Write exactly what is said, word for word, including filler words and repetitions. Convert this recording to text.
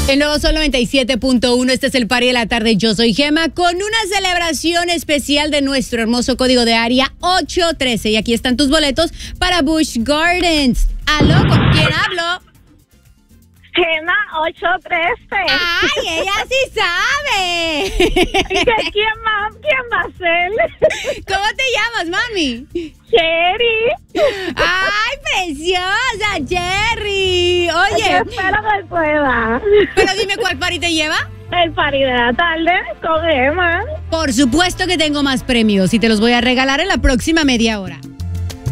El nuevo Sol noventa y siete punto uno, este es el party de la tarde. Yo soy Gema con una celebración especial de nuestro hermoso código de área ocho trece. Y aquí están tus boletos para Busch Gardens. ¿Aló? ¿Con quién hablo? Gema ocho trece. ¡Ay, ella sí sabe! ¿Y que quién más? ¿Quién va a ser? ¿Cómo te llamas, mami? Cherry. ¡Ay, preciosa, Jerry! Oye, Yo espero que pueda. pero dime, ¿cuál party te lleva? El party de la tarde con Gema. Por supuesto que tengo más premios y te los voy a regalar en la próxima media hora.